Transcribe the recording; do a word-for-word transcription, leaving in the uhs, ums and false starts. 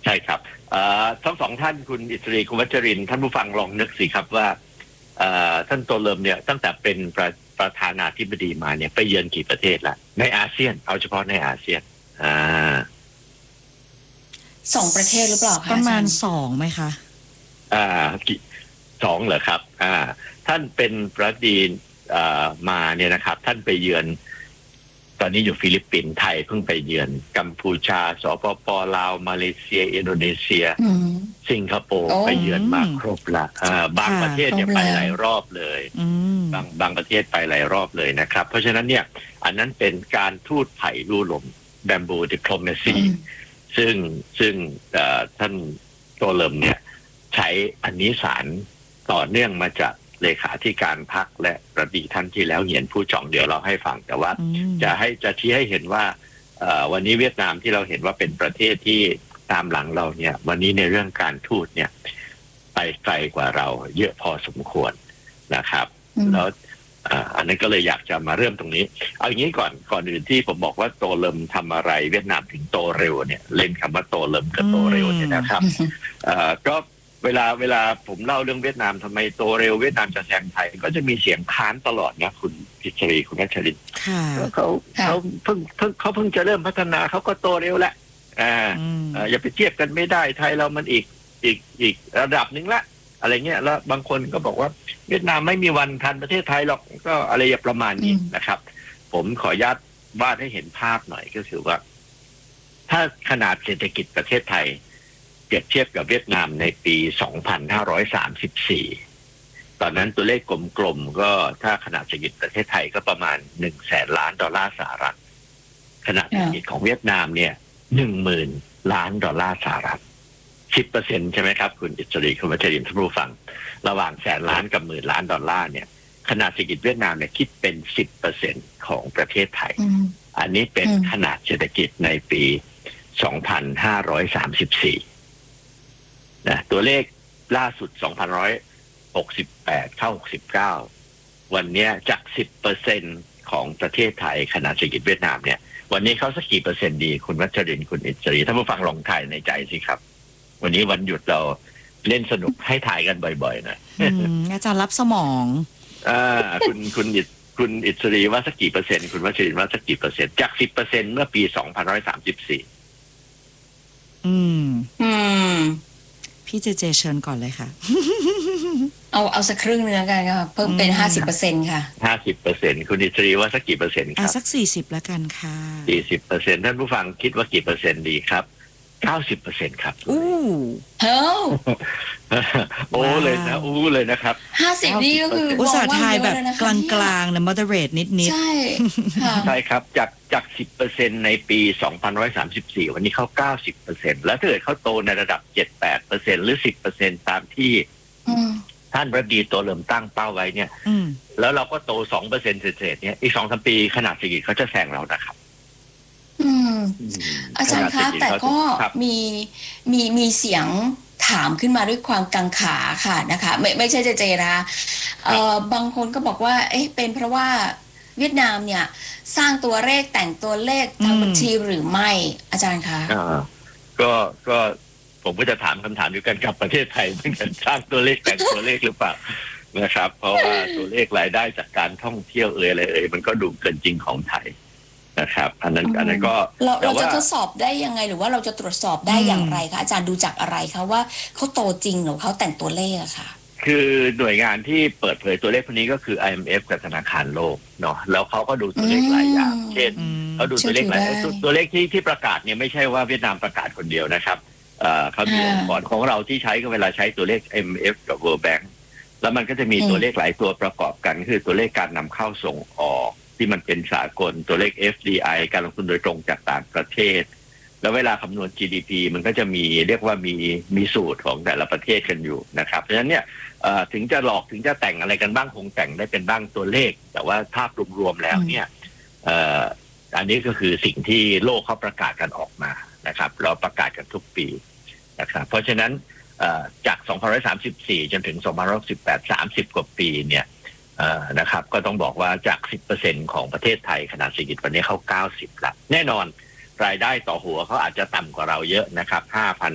ใช่ครับทั้งสองท่านคุณอิสรีคุณวัชรินทร์ท่านผู้ฟังลองนึกสิครับว่าท่านโตเลิมเนี่ยตั้งแต่เป็นประประธานาธิบดีมาเนี่ยไปเยือนกี่ประเทศละในอาเซียนเอาเฉพาะในอาเซียนอ่าสองประเทศหรือเปล่าคะประมาณสองไหมคะอ่าสองเหรอครับอ่าท่านเป็นประธานอ่ามาเนี่ยนะครับท่านไปเยือนตอนนี้อยู่ฟิลิปปินส์ไทยเพิ่งไปเยือนกัมพูชาสปปลาวมาเลเซียอินโดนีเซียสิงคโปร์ไปเยือนมาครบละอ่าบางประเทศเนี่ยไปหลายรอบเลยบางบางประเทศไปหลายรอบเลยนะครับเพราะฉะนั้นเนี่ยอันนั้นเป็นการทูตไผ่ลู่ลมแบมบูดิปโลมาซีซึ่งซึ่งท่านโตเลิมเนี่ยใช้อันนี้สารต่อเนื่องมาจากเลขาธิการพรรคและระดีท่านที่แล้วเหยียนผู้จ่องเดี๋ยวเราให้ฟังแต่ว่าจะให้จะชี้ให้เห็นว่าวันนี้เวียดนามที่เราเห็นว่าเป็นประเทศที่ตามหลังเราเนี่ยวันนี้ในเรื่องการทูตเนี่ยไปไกลกว่าเราเยอะพอสมควรนะครับแล้วอันนั้นก็เลยอยากจะมาเริ่มตรงนี้เอาอย่างนี้ก่อนก่อนอื่นที่ผมบอกว่าโตเลิมทำอะไรเวียดนามถึงโตเร็วเนี่ยเล่นคำว่าโตเลิมกับโตเร็วเนี่ยนะครับก็เวลาเวลาผมเล่าเรื่องเวียดนามทำไมโตเร็วเวียดนามจะแซงไทยก็จะมีเสียงค้านตลอดนะคุณพิชรีคุณนัชรินทร์เขาเขาเพิ่งเพิ่งเขาเพิ่งจะเริ่มพัฒนาเขาก็โตเร็วแหละอ่าอย่าไปเทียบกันไม่ได้ไทยเรามันอีกอีกอีกระดับหนึ่งละอะไรเงี้ยแล้วบางคนก็บอกว่าเวียดนามไม่มีวันทันประเทศไทยหรอกก็อะไรประมาณนี้นะครับผมขออนุญาตวาดให้เห็นภาพหน่อยก็คือว่าถ้าขนาดเศรษฐกิจประเทศไทยเปรียบเทียบกับเวียดนามในปีสองพันห้าร้อยสามสิบสี่ตอนนั้นตัวเลขกลมๆก็ถ้าขนาดเศรษฐกิจประเทศไทยก็ประมาณหนึ่งแสนล้านดอลลาร์สหรัฐขนาดเศรษฐกิจของเวียดนามเนี่ยหนึ่งหมื่นล้านดอลลาร์สหรัฐสิบเปอร์เซ็นต์ใช่ไหมครับคุณอิสรีคุณวัชรินทร์ท่านผู้ฟังระหว่างแสนล้านกับหมื่นล้านดอลลาร์เนี่ยขนาดเศรษฐกิจเวียดนามเนี่ยคิดเป็นสิบเปอร์เซ็นต์ของประเทศไทยอันนี้เป็นขนาดเศรษฐกิจในปีสองพันห้าร้อยสามสิบสี่นะตัวเลขล่าสุดสองพันหนึ่งร้อยหกสิบแปดเข้าหกสิบเก้าวันนี้จาก สิบเปอร์เซ็นต์ ของประเทศไทยขนาดเศรษฐกิจเวียดนามเนี่ยวันนี้เขาสักกี่เปอร์เซ็นต์ดีคุณวัชรินทร์คุณอิสรีท่านผู้ฟังลองถ่ายในใจสิครับวันนี้วันหยุดเราเล่นสนุกให้ถ่ายกันบ่อยๆหน่อยอาจารย์รับสมองอ่าคุณคุณอิสคุณอิสรีว่าสักกี่เปอร์เซ็นต์คุณวัชรินทร์ว่าสักกี่เปอร์เซ็นต์จาก สิบเปอร์เซ็นต์ เมื่อปีสองพันหนึ่งร้อยสามสิบสี่อืมอืมพี่เจเจเชิญก่อนเลยค่ะเอาเอาสักครึ่งเนื้อกันค่ะเพิ่มเป็น ห้าสิบเปอร์เซ็นต์ ค่ะห้าสิบเปอร์เซ็นต์ คุณอิสรีว่าสักกี่เปอร์เซ็นต์ครับสักสี่สิบแล้วกันค่ะสี่สิบเปอร์เซ็นต์ ท่านผู้ฟังคิดว่ากี่เปอร์เซ็นต์ดีครับเก้าสิบเปอร์เซ็นต์ ครับอู้เฮ้อโอ้เลยนะอู้เลยนะครับห้าสิบนี่ก็คืออุตสาห์ทายแบบกลางๆนะ moderate นิดๆใช่ค่ะใช่ครับจากจาก สิบเปอร์เซ็นต์ ในปีสองพันหนึ่งร้อยสามสิบสี่วันนี้เขา เก้าสิบเปอร์เซ็นต์ แล้วถ้าเกิดเขาโตในระดับ เจ็ดถึงแปดเปอร์เซ็นต์ หรือ สิบเปอร์เซ็นต์ ตามที่ท่านรัฐมนตรีโตเริ่มตั้งเป้าไว้เนี่ยแล้วเราก็โต สองเปอร์เซ็นต์ เศษๆเนี่ยอีก สองถึงสาม ปีขนาดเศรษฐกิจเขาจะแซงเรานะครับอืมอาจารย์คะแต่ก็มีมีมีเสียงถามขึ้นมาด้วยความกังขาค่ะนะคะไม่ไม่ใช่เจเจนะคะเอ่อบางคนก็บอกว่าเอ๊ะเป็นเพราะว่าเวียดนามเนี่ยสร้างตัวเลขแต่งตัวเลขทางบัญชีหรือไม่อาจารย์คะอ่าก็ก็ผมก็จะถามคำถามเดียวกันกับประเทศไทยเหมือนกันสร้างตัวเลขแต่งตัวเลขหรือเปล่านะครับเพราะว่าตัวเลขรายได้จากการท่องเที่ยวเอ่ยอะไรเอ่ยมันก็ดูเกินจริงของไทยนะครับอันนั้นอันนั้นก็เราเราจะทดสอบได้ยังไงหรือว่าเราจะตรวจสอบได้อย่างไรคะอาจารย์ดูจากอะไรคะว่าเขาโตจริงหรือเขาแต่งตัวเลขอะค่ะคือหน่วยงานที่เปิดเผยตัวเลขพวกนี้ก็คือ ไอ เอ็ม เอฟ กับธนาคารโลกเนาะแล้วเขาก็ดูตัวเลขหลายอย่างเช่นเขาดูตัวเลขหลายตัวเลขที่ที่ประกาศเนี่ยไม่ใช่ว่าเวียดนามประกาศคนเดียวนะครับเอ่อเขามีองค์กรของเราที่ใช้ก็เวลาใช้ตัวเลข ไอ เอ็ม เอฟ กับ World Bank แล้วมันก็จะมีตัวเลขหลายตัวประกอบกันคือตัวเลขการนำเข้าส่งออกที่มันเป็นสากลตัวเลข เอฟ ดี ไอ การลงทุนโดยตรงจากต่างประเทศแล้วเวลาคำนวณ จี ดี พี มันก็จะมีเรียกว่ามีมีสูตรของแต่ละประเทศกันอยู่นะครับเพราะฉะนั้นเนี่ยถึงจะหลอกถึงจะแต่งอะไรกันบ้างคงแต่งได้เป็นบ้างตัวเลขแต่ว่าภาพรวมๆแล้วเนี่ยอันนี้ก็คือสิ่งที่โลกเขาประกาศกันออกมานะครับเราประกาศกันทุกปีนะครับเพราะฉะนั้นจากสองพันหนึ่งร้อยสามสิบสี่จนถึงสองพันหนึ่งร้อยสิบแปด สามสิบกว่าปีเนี่ยนะครับก็ต้องบอกว่าจาก สิบเปอร์เซ็นต์ ของประเทศไทยขนาดเศรษฐกิจวันนี้เขาเก้าสิบละแน่นอนรายได้ต่อหัวเขาอาจจะต่ำกว่าเราเยอะนะครับ ห้าพัน